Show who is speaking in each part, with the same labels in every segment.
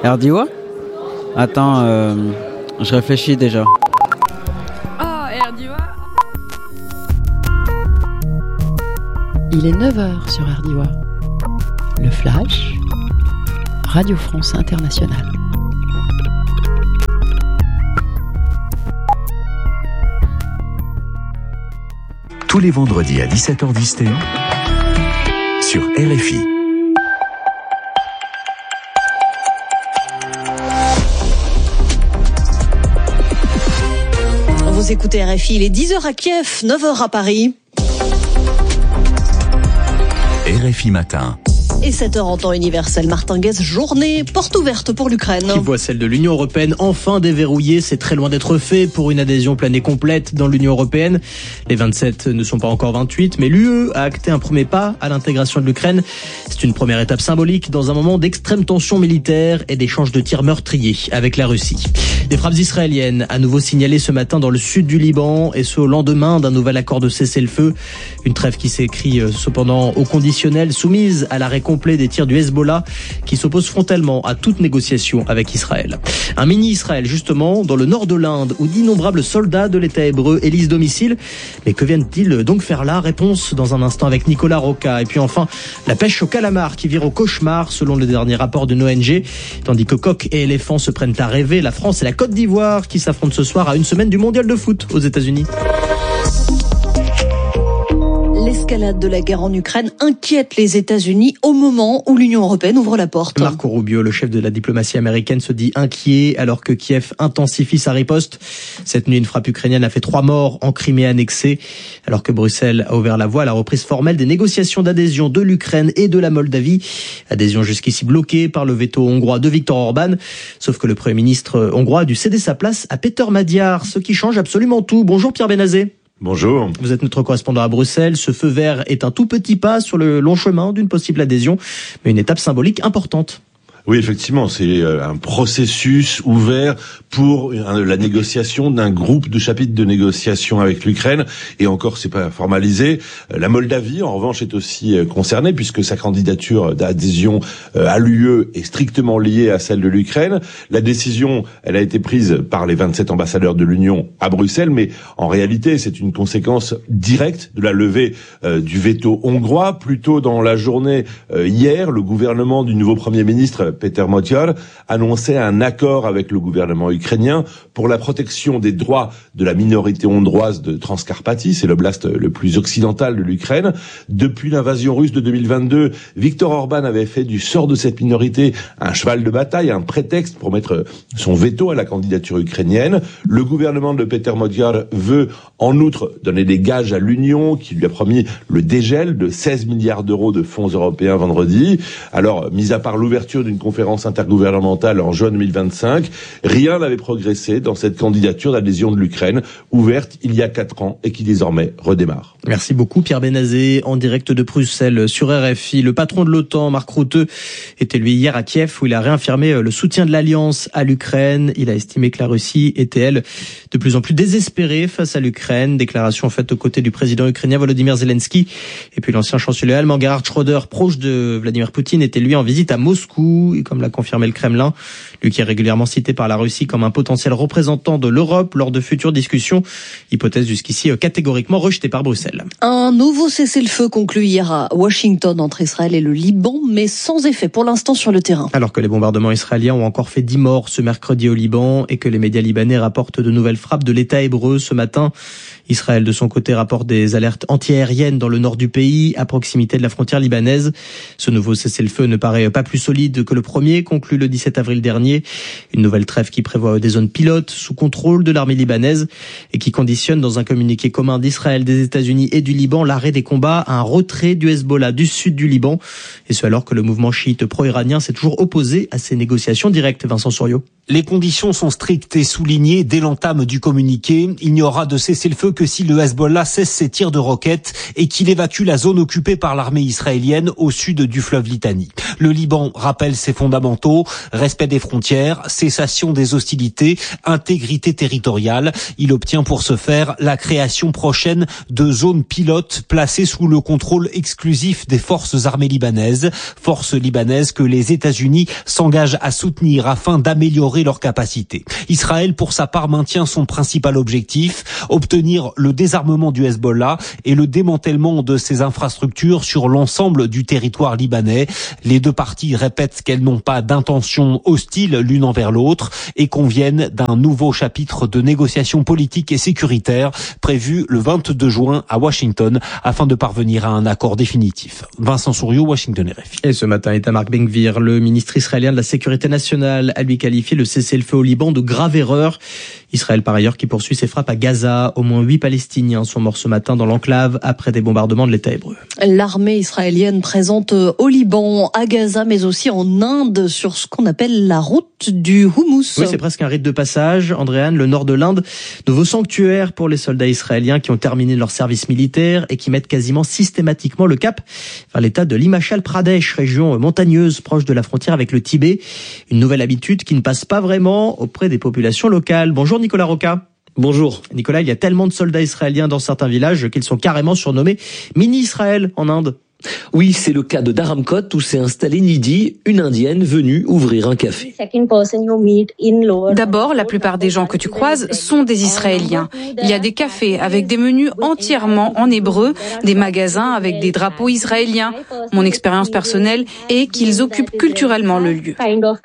Speaker 1: Erdiwa ? Attends, je réfléchis déjà.
Speaker 2: Oh, Erdiwa.
Speaker 3: Il est 9h sur Erdiwa. Le Flash, Radio France Internationale.
Speaker 4: Tous les vendredis à 17h10 TN sur RFI.
Speaker 5: Vous écoutez RFI, il est 10h à Kiev, 9h à Paris.
Speaker 4: RFI Matin.
Speaker 5: Et 7h en temps universel. Martin Guez, journée porte ouverte pour l'Ukraine.
Speaker 6: Qui voit celle de l'Union européenne enfin déverrouillée. C'est très loin d'être fait pour une adhésion pleine et complète dans l'Union européenne. Les 27 ne sont pas encore 28, mais l'UE a acté un premier pas à l'intégration de l'Ukraine. C'est une première étape symbolique dans un moment d'extrême tension militaire et d'échanges de tirs meurtriers avec la Russie. Des frappes israéliennes à nouveau signalées ce matin dans le sud du Liban, et ce au lendemain d'un nouvel accord de cessez-le-feu. Une trêve qui s'écrit cependant au conditionnel, soumise à l'arrêt complet des tirs du Hezbollah, qui s'oppose frontalement à toute négociation avec Israël. Un mini-Israël justement dans le nord de l'Inde, où d'innombrables soldats de l'État hébreu élisent domicile. Mais que viennent-ils donc faire là? Réponse dans un instant avec Nicolas Roca. Et puis enfin, la pêche au calamar qui vire au cauchemar selon le dernier rapport d'une ONG. Tandis que coqs et éléphants se prennent à rêver, la France et la Côte d'Ivoire qui s'affrontent ce soir à une semaine du mondial de foot aux États-Unis.
Speaker 5: L'escalade de la guerre en Ukraine inquiète les États-Unis au moment où l'Union européenne ouvre la porte.
Speaker 6: Marco Rubio, le chef de la diplomatie américaine, se dit inquiet alors que Kiev intensifie sa riposte. Cette nuit, une frappe ukrainienne a fait 3 morts en Crimée annexée, alors que Bruxelles a ouvert la voie à la reprise formelle des négociations d'adhésion de l'Ukraine et de la Moldavie. Adhésion jusqu'ici bloquée par le veto hongrois de Viktor Orban. Sauf que le Premier ministre hongrois a dû céder sa place à Péter Magyar, ce qui change absolument tout. Bonjour Pierre Benazé.
Speaker 7: Bonjour.
Speaker 6: Vous êtes notre correspondant à Bruxelles. Ce feu vert est un tout petit pas sur le long chemin d'une possible adhésion, mais une étape symbolique importante.
Speaker 7: Oui, effectivement, c'est un processus ouvert pour la négociation d'un groupe de chapitres de négociation avec l'Ukraine. Et encore, c'est pas formalisé. La Moldavie, en revanche, est aussi concernée puisque sa candidature d'adhésion à l'UE est strictement liée à celle de l'Ukraine. La décision, elle a été prise par les 27 ambassadeurs de l'Union à Bruxelles, mais en réalité, c'est une conséquence directe de la levée du veto hongrois. Plus tôt dans la journée, hier, le gouvernement du nouveau Premier ministre Péter Magyar annonçait un accord avec le gouvernement ukrainien pour la protection des droits de la minorité hongroise de Transcarpathie, c'est l'oblast le plus occidental de l'Ukraine. Depuis l'invasion russe de 2022, Viktor Orban avait fait du sort de cette minorité un cheval de bataille, un prétexte pour mettre son veto à la candidature ukrainienne. Le gouvernement de Péter Magyar veut en outre donner des gages à l'Union qui lui a promis le dégel de 16 milliards d'euros de fonds européens vendredi. Alors, mis à part l'ouverture d'une conférence intergouvernementale en juin 2025, rien n'avait progressé dans cette candidature d'adhésion de l'Ukraine, ouverte il y a 4 ans et qui désormais redémarre.
Speaker 6: Merci beaucoup Pierre Benazé, en direct de Bruxelles sur RFI. Le patron de l'OTAN, Mark Rutte, était lui hier à Kiev où il a réaffirmé le soutien de l'Alliance à l'Ukraine. Il a estimé que la Russie était, elle, de plus en plus désespérée face à l'Ukraine. Déclaration faite aux côtés du président ukrainien Volodymyr Zelensky. Et puis l'ancien chancelier allemand Gerhard Schröder, proche de Vladimir Poutine, était lui en visite à Moscou. Et comme l'a confirmé le Kremlin, lui qui est régulièrement cité par la Russie comme un potentiel représentant de l'Europe lors de futures discussions, hypothèse jusqu'ici catégoriquement rejetée par Bruxelles.
Speaker 5: Un nouveau cessez-le-feu conclu hier à Washington entre Israël et le Liban, mais sans effet pour l'instant sur le terrain.
Speaker 6: Alors que les bombardements israéliens ont encore fait 10 morts ce mercredi au Liban et que les médias libanais rapportent de nouvelles frappes de l'État hébreu ce matin, Israël, de son côté, rapporte des alertes antiaériennes dans le nord du pays, à proximité de la frontière libanaise. Ce nouveau cessez-le-feu ne paraît pas plus solide que le premier, conclu le 17 avril dernier. Une nouvelle trêve qui prévoit des zones pilotes sous contrôle de l'armée libanaise et qui conditionne dans un communiqué commun d'Israël, des États-Unis et du Liban l'arrêt des combats à un retrait du Hezbollah du sud du Liban. Et ce alors que le mouvement chiite pro-iranien s'est toujours opposé à ces négociations directes. Vincent Souriau.
Speaker 8: Les conditions sont strictes et soulignées dès l'entame du communiqué. Il n'y aura de cessez-le-feu que si le Hezbollah cesse ses tirs de roquettes et qu'il évacue la zone occupée par l'armée israélienne au sud du fleuve Litani. Le Liban rappelle ses ses fondamentaux, respect des frontières, cessation des hostilités, intégrité territoriale. Il obtient pour ce faire la création prochaine de zones pilotes placées sous le contrôle exclusif des forces armées libanaises, forces libanaises que les États-Unis s'engagent à soutenir afin d'améliorer leurs capacités. Israël, pour sa part, maintient son principal objectif, obtenir le désarmement du Hezbollah et le démantèlement de ses infrastructures sur l'ensemble du territoire libanais. Les deux parties répètent qu'elles n'ont pas d'intention hostile l'une envers l'autre et conviennent d'un nouveau chapitre de négociations politiques et sécuritaires prévu le 22 juin à Washington afin de parvenir à un accord définitif. Vincent Souriau, Washington RFI.
Speaker 6: Et ce matin, Itamar Ben-Gvir, le ministre israélien de la Sécurité nationale, a lui qualifié le cessez-le-feu au Liban de grave erreur. Israël, par ailleurs, qui poursuit ses frappes à Gaza. Au moins 8 Palestiniens sont morts ce matin dans l'enclave après des bombardements de l'État hébreu.
Speaker 5: L'armée israélienne présente au Liban, à Gaza, mais aussi en Inde, sur ce qu'on appelle la route du houmous.
Speaker 6: Oui, c'est presque un rite de passage. Andréane, le nord de l'Inde, nouveau sanctuaire pour les soldats israéliens qui ont terminé leur service militaire et qui mettent quasiment systématiquement le cap vers l'état de l'Himachal Pradesh, région montagneuse proche de la frontière avec le Tibet. Une nouvelle habitude qui ne passe pas vraiment auprès des populations locales. Bonjour Nicolas Roca.
Speaker 9: Bonjour.
Speaker 6: Nicolas, il y a tellement de soldats israéliens dans certains villages qu'ils sont carrément surnommés mini-Israël en Inde.
Speaker 9: Oui, c'est le cas de Dharamkot où s'est installée Nidhi, une indienne venue ouvrir un café.
Speaker 2: D'abord, la plupart des gens que tu croises sont des Israéliens. Il y a des cafés avec des menus entièrement en hébreu, des magasins avec des drapeaux israéliens. Mon expérience personnelle est qu'ils occupent culturellement le lieu.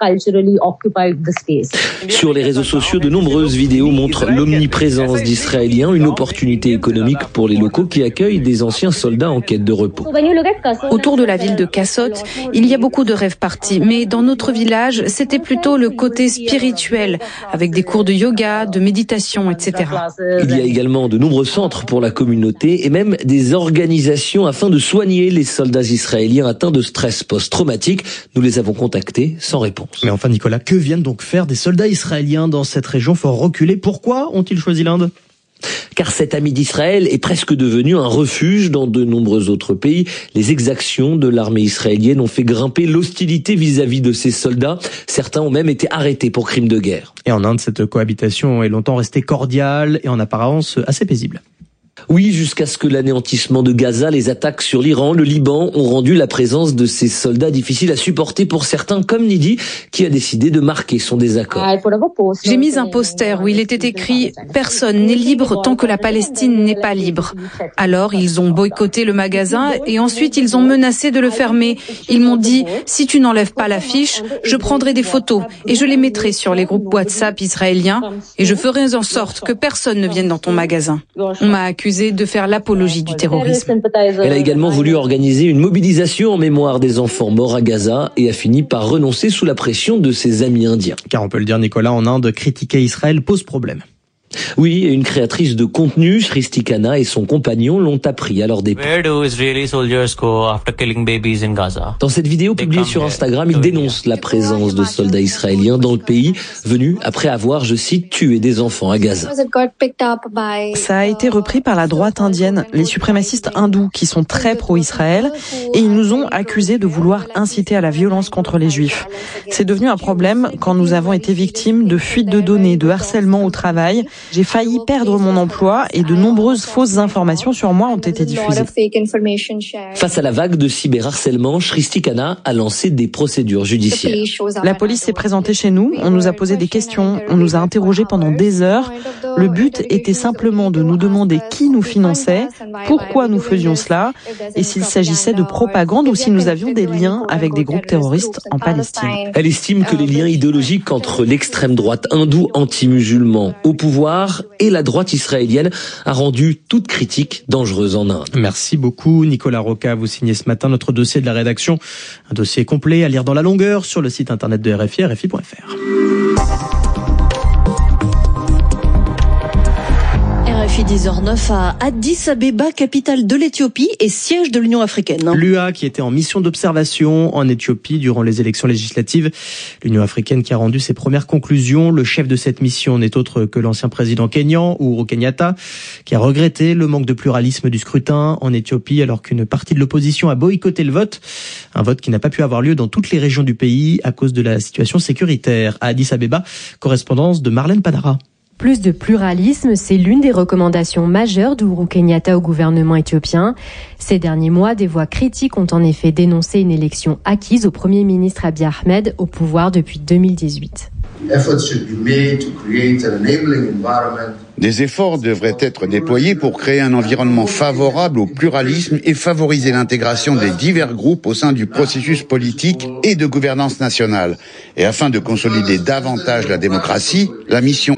Speaker 9: Sur les réseaux sociaux, de nombreuses vidéos montrent l'omniprésence d'Israéliens, une opportunité économique pour les locaux qui accueillent des anciens soldats en quête de repos.
Speaker 2: Autour de la ville de Kassot, il y a beaucoup de rave parties, mais dans notre village, c'était plutôt le côté spirituel, avec des cours de yoga, de méditation, etc.
Speaker 9: Il y a également de nombreux centres pour la communauté et même des organisations afin de soigner les soldats israéliens atteints de stress post-traumatique. Nous les avons contactés sans réponse.
Speaker 6: Mais enfin Nicolas, que viennent donc faire des soldats israéliens dans cette région fort reculée? Pourquoi ont-ils choisi l'Inde?
Speaker 9: Car cet ami d'Israël est presque devenu un refuge dans de nombreux autres pays. Les exactions de l'armée israélienne ont fait grimper l'hostilité vis-à-vis de ces soldats. Certains ont même été arrêtés pour crimes de guerre.
Speaker 6: Et en Inde, cette cohabitation est longtemps restée cordiale et en apparence assez paisible.
Speaker 9: Oui, jusqu'à ce que l'anéantissement de Gaza, les attaques sur l'Iran, le Liban ont rendu la présence de ces soldats difficile à supporter pour certains, comme Nidhi, qui a décidé de marquer son désaccord.
Speaker 2: J'ai mis un poster où il était écrit « Personne n'est libre tant que la Palestine n'est pas libre ». Alors, ils ont boycotté le magasin et ensuite ils ont menacé de le fermer. Ils m'ont dit « Si tu n'enlèves pas l'affiche, je prendrai des photos et je les mettrai sur les groupes WhatsApp israéliens et je ferai en sorte que personne ne vienne dans ton magasin ». On m'a accusé de faire l'apologie du terrorisme.
Speaker 9: Elle a également voulu organiser une mobilisation en mémoire des enfants morts à Gaza et a fini par renoncer sous la pression de ses amis indiens.
Speaker 6: Car on peut le dire Nicolas, en Inde, critiquer Israël pose problème.
Speaker 9: Oui, une créatrice de contenu, Srishti Khanna et son compagnon l'ont appris à leur dépens. Dans cette vidéo publiée sur Instagram, ils dénoncent la présence de soldats israéliens dans le pays, venus après avoir, je cite, tué des enfants à Gaza.
Speaker 10: Ça a été repris par la droite indienne, les suprémacistes hindous qui sont très pro-Israël, et ils nous ont accusés de vouloir inciter à la violence contre les juifs. C'est devenu un problème quand nous avons été victimes de fuites de données, de harcèlement au travail. J'ai failli perdre mon emploi et de nombreuses fausses informations sur moi ont été diffusées.
Speaker 9: Face à la vague de cyberharcèlement, Srishti Khanna a lancé des procédures judiciaires.
Speaker 10: La police s'est présentée chez nous, on nous a posé des questions, on nous a interrogés pendant des heures. Le but était simplement de nous demander qui nous finançait, pourquoi nous faisions cela et s'il s'agissait de propagande ou si nous avions des liens avec des groupes terroristes en Palestine.
Speaker 9: Elle estime que les liens idéologiques entre l'extrême droite hindoue anti-musulman au pouvoir et la droite israélienne a rendu toute critique dangereuse en Inde.
Speaker 6: Merci beaucoup Nicolas Roca. Vous signez ce matin notre dossier de la rédaction. Un dossier complet à lire dans la longueur sur le site internet de RFI, rfi.fr.
Speaker 5: RFI 10h09 à Addis Abeba, capitale de l'Éthiopie et siège de l'Union africaine.
Speaker 6: L'UA qui était en mission d'observation en Éthiopie durant les élections législatives. L'Union africaine qui a rendu ses premières conclusions. Le chef de cette mission n'est autre que l'ancien président kényan, Uhuru Kenyatta, qui a regretté le manque de pluralisme du scrutin en Éthiopie alors qu'une partie de l'opposition a boycotté le vote. Un vote qui n'a pas pu avoir lieu dans toutes les régions du pays à cause de la situation sécuritaire. À Addis Abeba, correspondance de Marlène Padara.
Speaker 11: Plus de pluralisme, c'est l'une des recommandations majeures d'Uhuru Kenyatta au gouvernement éthiopien. Ces derniers mois, des voix critiques ont en effet dénoncé une élection acquise au Premier ministre Abiy Ahmed au pouvoir depuis 2018.
Speaker 12: Des efforts devraient être déployés pour créer un environnement favorable au pluralisme et favoriser l'intégration des divers groupes au sein du processus politique et de gouvernance nationale. Et afin de consolider davantage la démocratie, la mission